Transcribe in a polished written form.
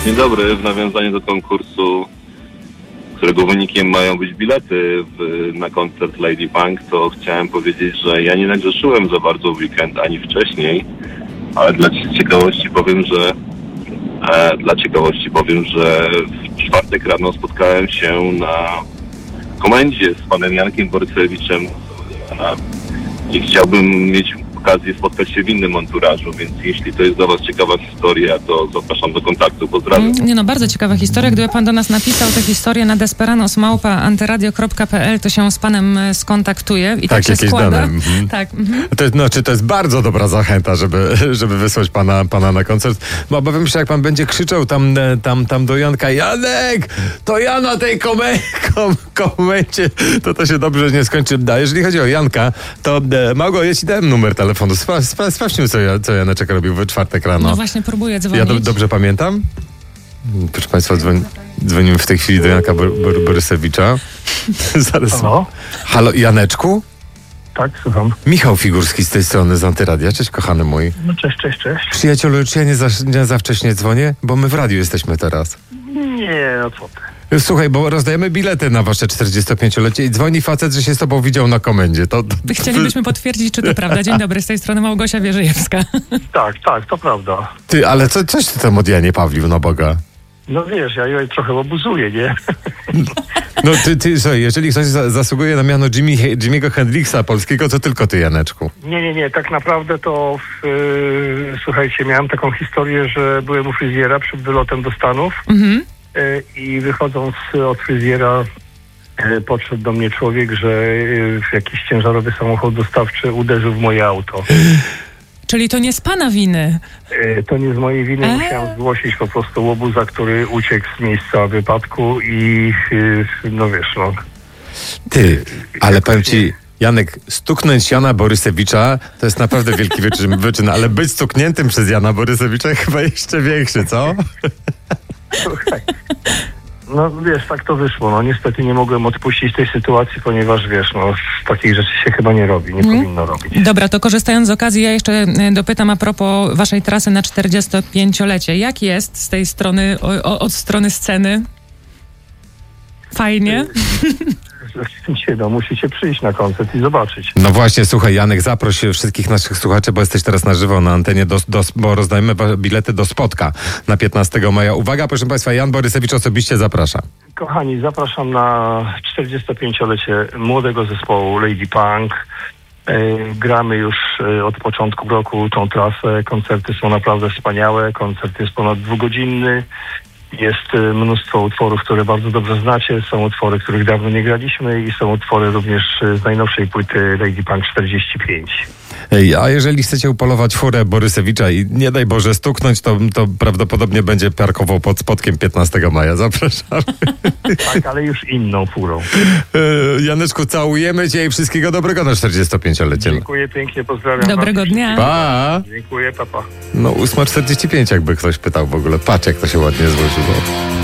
Dzień dobry. W nawiązaniu do konkursu, którego wynikiem mają być bilety na koncert Lady Punk, to chciałem powiedzieć, że ja nie nagrzeszyłem za bardzo w weekend ani wcześniej, ale dla ciekawości powiem, że w czwartek rano spotkałem się na komendzie z panem Jankiem Borysewiczem i chciałbym mieć okazję spotkać się w innym anturażu, więc jeśli to jest dla was ciekawa historia, to zapraszam do kontaktu. Pozdrawiam. Nie no, bardzo ciekawa historia. Gdyby pan do nas napisał tę historię na desperanos@antyradio.pl, to się z panem skontaktuje i tak się składa. Tak. To jest bardzo dobra zachęta, żeby wysłać pana na koncert, bo obawiam się, jak pan będzie krzyczał tam do Janka: Janek, to ja na tej komendzie, to się dobrze nie skończy. A jeżeli chodzi o Janka, to Małgo, ja ci dałem numer telefonu. Sprawdźmy, co Janeczek robił w czwartek rano. No właśnie, próbuję dzwonić. Ja dobrze pamiętam? Proszę państwa, dzwonimy w tej chwili do Janka Borysewicza. Zaraz. Halo, Janeczku? Tak, słucham. Michał Figurski z tej strony, z Antyradia. Cześć, kochany mój. No cześć. Przyjacielu, czy ja nie za wcześnie dzwonię? Bo my w radiu jesteśmy teraz. Nie, no co ty. Słuchaj, bo rozdajemy bilety na wasze 45-lecie i dzwoni facet, że się z tobą widział na komendzie. Chcielibyśmy potwierdzić, czy to prawda. Dzień dobry, z tej strony Małgosia Wierzejewska. Tak, to prawda. Ty, ale coś ty tam od Janie Pawlił, no Boga. No wiesz, ja ją trochę obuzuję, nie? No ty, słuchaj, jeżeli ktoś zasługuje na miano Jimmy'ego Hendrixa polskiego, to tylko ty, Janeczku. Nie, tak naprawdę to słuchajcie, miałem taką historię, że byłem u fryzjera przed wylotem do Stanów i wychodząc od fryzjera podszedł do mnie człowiek, że jakiś ciężarowy samochód dostawczy uderzył w moje auto. Czyli to nie z pana winy? To nie z mojej winy. Musiałem zgłosić po prostu łobuza, który uciekł z miejsca wypadku i no wiesz, no. Ty, ale powiem ci, Janek, stuknąć Jana Borysewicza to jest naprawdę wielki wyczyn, ale być stukniętym przez Jana Borysewicza chyba jeszcze większy, co? Słuchaj. No wiesz, tak to wyszło. No niestety nie mogłem odpuścić tej sytuacji, ponieważ wiesz, no takich rzeczy się chyba nie robi, nie powinno robić. Dobra, to korzystając z okazji, ja jeszcze dopytam a propos waszej trasy na 45-lecie. Jak jest z tej strony, od strony sceny? Fajnie? No, musicie przyjść na koncert i zobaczyć. No właśnie, słuchaj, Janek, zaproś wszystkich naszych słuchaczy, bo jesteś teraz na żywo na antenie, bo rozdajemy bilety do spotka na 15 maja. Uwaga, proszę państwa, Jan Borysewicz osobiście zaprasza. Kochani, zapraszam na 45-lecie młodego zespołu Lady Punk. Gramy już od początku roku tą trasę. Koncerty są naprawdę wspaniałe. Koncert jest ponad 2-godzinny. Jest mnóstwo utworów, które bardzo dobrze znacie. Są utwory, których dawno nie graliśmy i są utwory również z najnowszej płyty Lady Punk 45. A jeżeli chcecie upolować furę Borysewicza i nie daj Boże stuknąć, to prawdopodobnie będzie parkował pod spotkiem 15 maja. Zapraszam. Tak, ale już inną furą. Janeczku, całujemy cię i wszystkiego dobrego na 45-lecie. Dziękuję pięknie, pozdrawiam. Dobrego dnia. Pa! Dziękuję, papa. No 8:45, jakby ktoś pytał w ogóle. Patrz, jak to się ładnie złożyło.